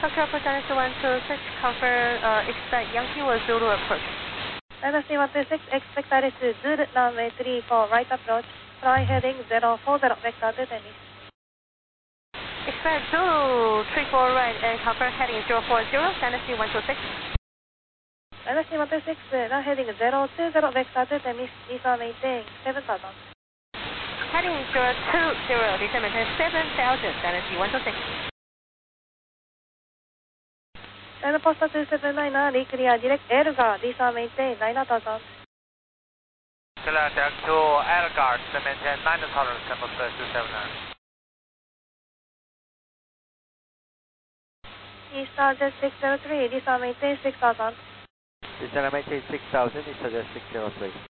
Tokyo Approach Dynasty 126, confirm expect Yankee was Zulu approach. Dynasty 126, expect Alice Zulu, runway 34, right approach, fly heading 040, vector to Dennis. Expect Zulu 34 right and confirm heading 040, Dynasty 126. Dynasty 126, run heading 020, vector to Dennis, descend maintain 7,000. Heading 020, descend maintain 7,000, Dynasty 126. China Posta 279, reclear direct Elgar, descend maintain 9,000. Clear direct to Elgar, descend maintain 9,000, China Posta 279. Eastern Jet 603, descend maintain 6,000. Descend maintain 6,000, Eastern Jet 603.